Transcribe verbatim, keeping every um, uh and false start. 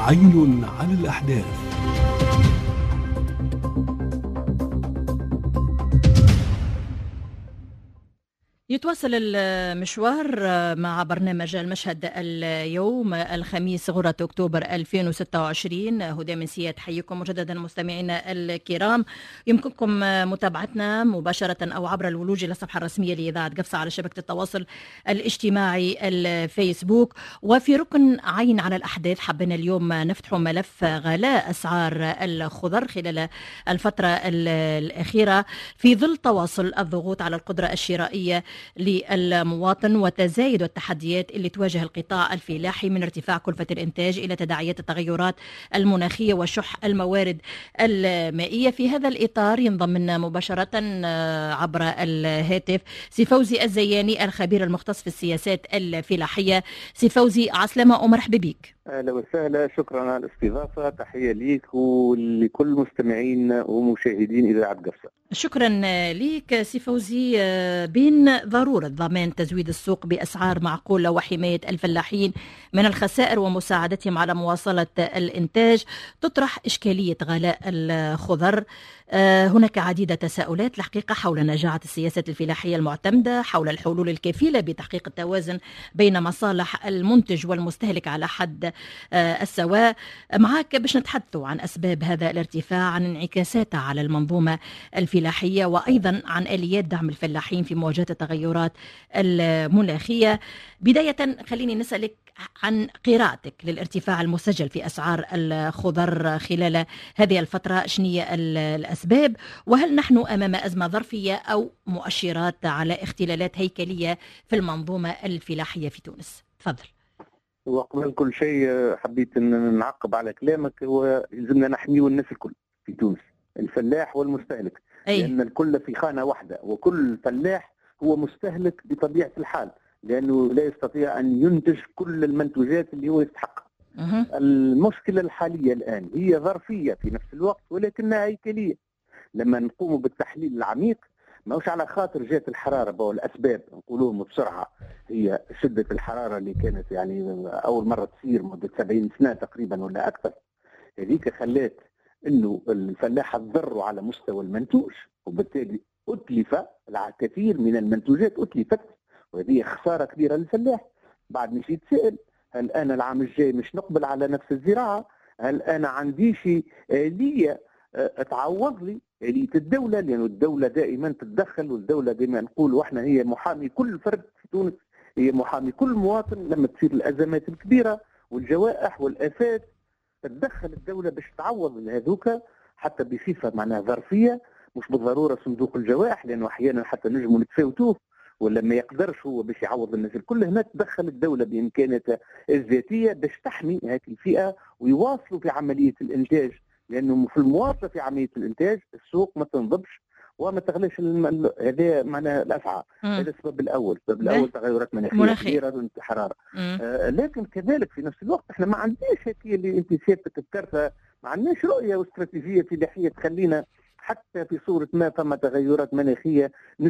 عين على الأحداث. يتواصل المشوار مع برنامج المشهد اليوم الخميس غرة أكتوبر ألفين وستة وعشرين. هدى من سياد حيكم مجددا مستمعينا الكرام. يمكنكم متابعتنا مباشرة أو عبر الولوج إلى الصفحة الرسمية لإذاعة قفصة على شبكة التواصل الاجتماعي الفيسبوك. وفي ركن عين على الأحداث حبنا اليوم نفتح ملف غلاء أسعار الخضر خلال الفترة الأخيرة في ظل تواصل الضغوط على القدرة الشرائية للمواطن وتزايد التحديات اللي تواجه القطاع الفلاحي من ارتفاع كلفة الإنتاج إلى تداعيات التغيرات المناخية وشح الموارد المائية. في هذا الإطار ينضم لنا مباشرة عبر الهاتف سي فوزي الزياني الخبير المختص في السياسات الفلاحية. سي فوزي عسلامة ومرحبا بك. اهلا وسهلا، شكرا على الاستضافه، تحيه ليك ولكل مستمعين ومشاهدين اذاعه قفصه. شكرا لك سي فوزي. بين ضروره ضمان تزويد السوق باسعار معقوله وحمايه الفلاحين من الخسائر ومساعدتهم على مواصله الانتاج، تطرح اشكاليه غلاء الخضر. هناك عديد التساؤلات الحقيقه حول نجاعه السياسات الفلاحيه المعتمده، حول الحلول الكفيله بتحقيق التوازن بين مصالح المنتج والمستهلك على حد السواء. معك باش نتحدثوا عن أسباب هذا الارتفاع، عن انعكاساته على المنظومة الفلاحية، وأيضا عن آليات دعم الفلاحين في مواجهة التغيرات المناخية. بداية خليني نسألك عن قراءتك للارتفاع المسجل في أسعار الخضر خلال هذه الفترة. شنية الأسباب؟ وهل نحن أمام أزمة ظرفية أو مؤشرات على اختلالات هيكلية في المنظومة الفلاحية في تونس؟ تفضل. وقبل كل شيء حبيت ان نعقب على كلامك. هو يلزمنا نحميو الناس الكل في تونس، الفلاح والمستهلك، أي. لان الكل في خانه واحده، وكل فلاح هو مستهلك بطبيعه الحال، لانه لا يستطيع ان ينتج كل المنتوجات اللي هو يستحقها. أه. المشكله الحاليه الان هي ظرفيه في نفس الوقت ولكنها هيكليه. لما نقوم بالتحليل العميق ماهوش على خاطر جات الحراره، والاسباب نقولوهم بسرعه. هي شده الحراره اللي كانت يعني اول مره تصير مده سبعين سنه تقريبا ولا اكثر، هذيك خلات انه الفلاح تضروا على مستوى المنتوج، وبالتالي اتلف الكثير من المنتوجات اتلفت، وهذه خساره كبيره للفلاح. بعد مش يتسائل هل انا العام الجاي مش نقبل على نفس الزراعه؟ هل انا عنديش آلية تعوض لي آلية الدولة؟ لأن الدولة دائما تتدخل، والدولة دائما نقول واحنا هي محامي كل فرد في تونس، هي محامي كل مواطن. لما تصير الأزمات الكبيرة والجوائح والآفات تتدخل الدولة باش تعوض هذوك، حتى بصفة معناها ظرفية، مش بالضرورة صندوق الجوائح، لأنه أحيانا حتى نجموا نتفاوتوه ولا ما يقدرش هو باش يعوض الناس الكل. هنا تدخل الدولة بإمكاناتها الذاتية باش تحمي هذه الفئة ويواصلوا في عملية الإنتاج، لانه في المواصله في عمليه الانتاج السوق ما تنضبش وما تغلاش هذا معناها الاسعار. هذا السبب الاول. السبب الاول تغيرات مناخيه كبيره، حراره. آه لكن كذلك في نفس الوقت احنا ما عندناش هذه اللي انت سيادتك ذكرتها، ما عندناش رؤيه واستراتيجيه فلاحيه تخلينا حتى في صوره ما ثم تغيرات مناخيه